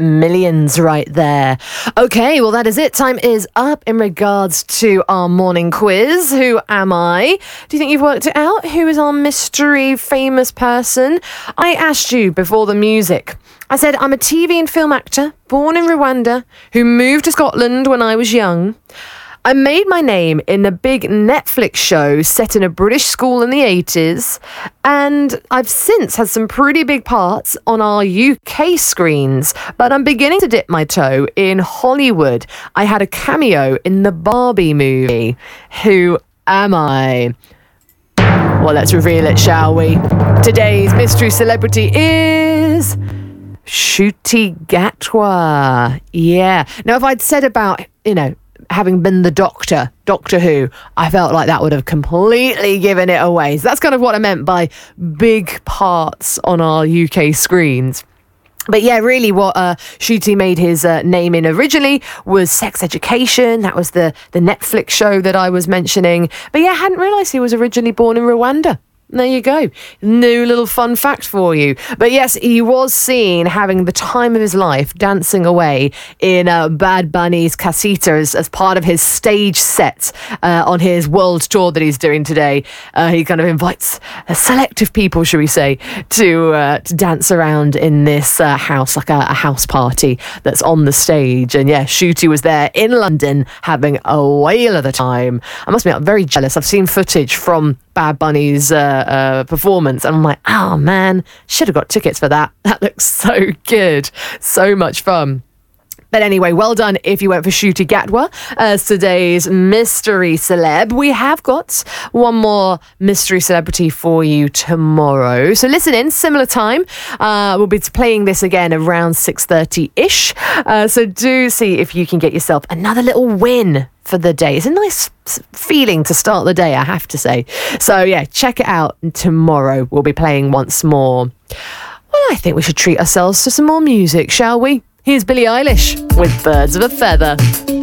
Millions right there. Okay, well, that is it. Time is up in regards to our morning quiz. Who am I? Do you think you've worked it out? Who is our mystery famous person? I asked you before the music. I said, I'm a TV and film actor, born in Rwanda, who moved to Scotland when I was young. I made my name in a big Netflix show set in a British school in the 80s, and I've since had some pretty big parts on our UK screens, but I'm beginning to dip my toe in Hollywood. I had a cameo in the Barbie movie. Who am I? Well, let's reveal it, shall we? Today's mystery celebrity is Ncuti Gatwa. Yeah. Now, if I'd said about, having been the Doctor Who, I felt like that would have completely given it away. So that's kind of what I meant by big parts on our UK screens. But yeah, really what Ncuti made his name in originally was Sex Education. That was the Netflix show that I was mentioning. But yeah, I hadn't realised he was originally born in Rwanda. There you go. New little fun fact for you. But yes, he was seen having the time of his life dancing away in Bad Bunny's Casita as part of his stage set on his world tour that he's doing today. He kind of invites selective people, shall we say, to dance around in this house, like a house party that's on the stage. And yeah, Ncuti was there in London having a whale of the time. I must be very jealous. I've seen footage from Bad Bunny's performance, and I'm like, oh man, should have got tickets for that. That looks so good. So much fun. But anyway, well done if you went for Ncuti Gatwa as today's mystery celeb. We have got one more mystery celebrity for you tomorrow. So listen in, similar time. We'll be playing this again around 6:30-ish. So do see if you can get yourself another little win for the day. It's a nice feeling to start the day, I have to say. So yeah, check it out. Tomorrow we'll be playing once more. Well, I think we should treat ourselves to some more music, shall we? Here's Billie Eilish with Birds of a Feather.